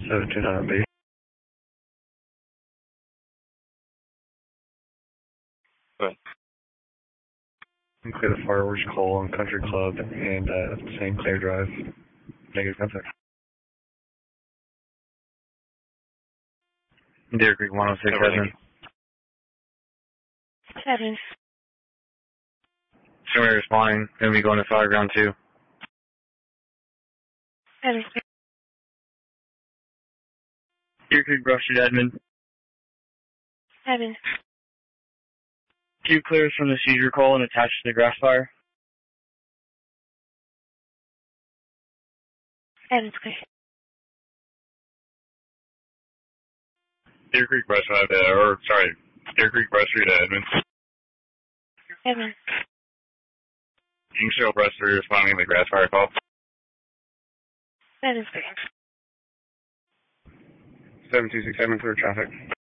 729B. What? Clear the fireworks call on Country Club and St. Clair Drive. Negative contact. Deer Creek 106, Edmund. 7. Somebody responding. Going to be going to fire ground 2. 7. Deer Creek Brush Street, Edmund. 7. Q clears from the seizure call and attached to the grass fire. 7 clear. Deer Creek Brush Street, Deer Creek Brush Street, Edmund. 7. Kingshale Brush Street responding to the grass fire call. 7 clear. 7267, clear traffic.